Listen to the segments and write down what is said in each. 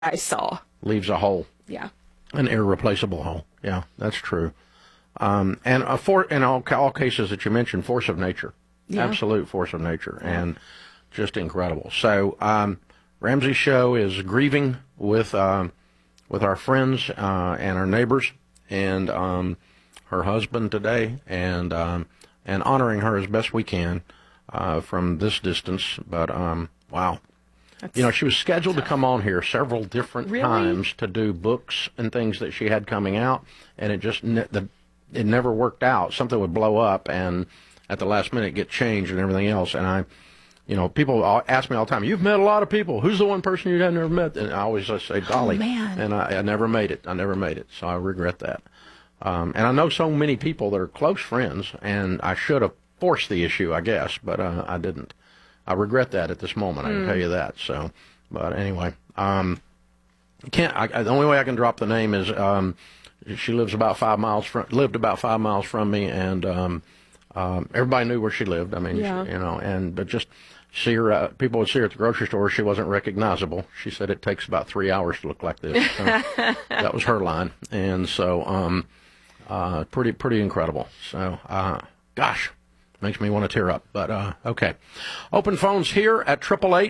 I saw. Leaves a hole. Yeah. An irreplaceable hole. Yeah, that's true. And in all cases that you mentioned, force of nature. Yeah. Absolute force of nature. And just incredible. So Ramsey's show is grieving with our friends and our neighbors and her husband today, and honoring her as best we can from this distance. But wow. She was scheduled to come on here several different times to do books and things that she had coming out, and it never worked out. Something would blow up, and at the last minute get changed and everything else. And people ask me all the time, "You've met a lot of people. Who's the one person you have never met?" And I always just say Dolly. Oh, man. And I never made it. So I regret that. And I know so many people that are close friends, and I should have forced the issue, I guess, but I didn't. I regret that at this moment. I can tell you that. So, but anyway, the only way I can drop the name is she lived about 5 miles from me, and everybody knew where she lived. I mean, but just see her. People would see her at the grocery store. She wasn't recognizable. She said it takes about 3 hours to look like this. So that was her line, and so pretty incredible. So, gosh. Makes me want to tear up, but okay. Open phones here at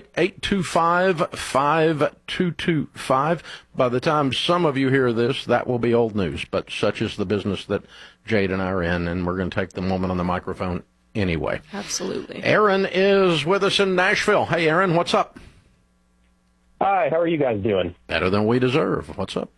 888-825-5225. By the time some of you hear this, that will be old news, but such is the business that Jade and I are in, and we're going to take the moment on the microphone anyway. Absolutely. Aaron is with us in Nashville. Hey, Aaron, what's up? Hi, how are you guys doing? Better than we deserve. What's up?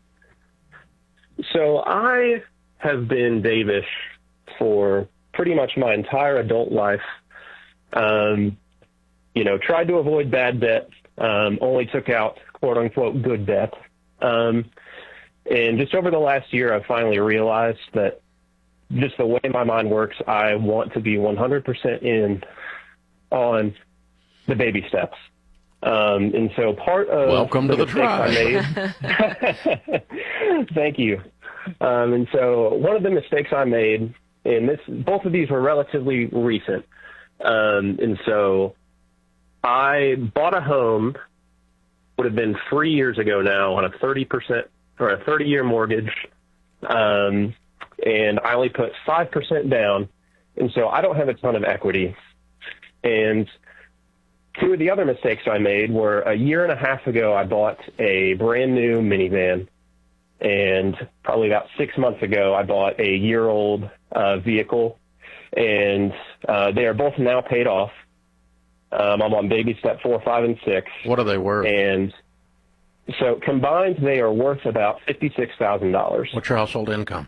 So I have been Davish for pretty much my entire adult life. Tried to avoid bad debt, only took out quote-unquote good debt. And just over the last year, I've finally realized that just the way my mind works, I want to be 100% in on the baby steps. And so part of Welcome to the tribe. I made, thank you. And so one of the mistakes I made, and both of these were relatively recent. And so I bought a home, would have been 3 years ago now, on a 30% or a 30-year mortgage. And I only put 5% down. And so I don't have a ton of equity. And two of the other mistakes I made were a year and a half ago, I bought a brand new minivan. And probably about 6 months ago, I bought a year-old vehicle, and they are both now paid off. I'm on baby step 4, 5, and 6. What are they worth? And so combined, they are worth about $56,000. What's your household income?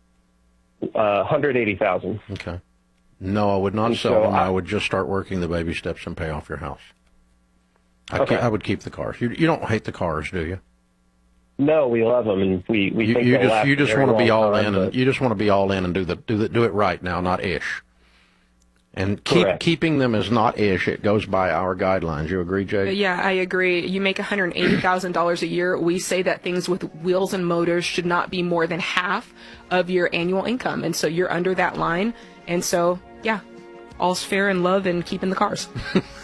$180,000. Okay. No, I would not sell them. I would just start working the baby steps and pay off your house. I would keep the cars. You don't hate the cars, do you? No, we love them, and we think they'll last. You just want to be all in, and you just want to be all in and do it right now, not ish. And keeping them is not ish. It goes by our guidelines. You agree, Jay? Yeah, I agree. You make $180,000 a year. We say that things with wheels and motors should not be more than half of your annual income, and so you're under that line. And so, yeah, all's fair in love and keeping the cars.